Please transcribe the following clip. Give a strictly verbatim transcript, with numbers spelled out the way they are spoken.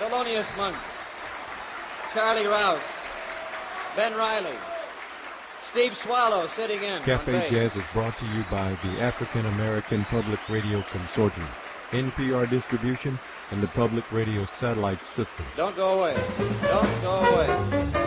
Thelonious Monk, Charlie Rouse, Ben Riley, Steve Swallow sitting in on Cafe bass. Jazz is brought to you by the African American Public Radio Consortium, N P R Distribution, and the Public Radio Satellite System. Don't go away. Don't go away.